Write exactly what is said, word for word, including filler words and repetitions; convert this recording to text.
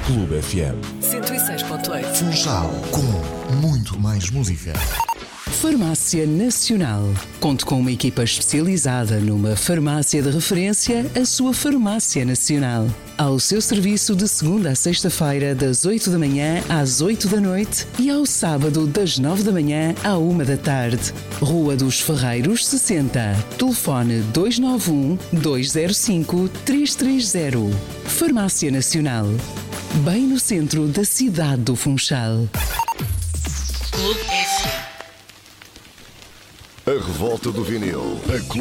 Clube F M. cento e seis ponto oito. Funchal, com muito mais música. Farmácia Nacional. Conte com uma equipa especializada numa farmácia de referência, a sua Farmácia Nacional. Ao seu serviço de segunda a sexta-feira, das oito da manhã às oito da noite e ao sábado, das nove da manhã à uma da tarde. Rua dos Ferreiros, sessenta. Telefone dois nove um, dois zero cinco, três três zero. Farmácia Nacional. Bem no centro da cidade do Funchal. Clube F M. A revolta do vinil. A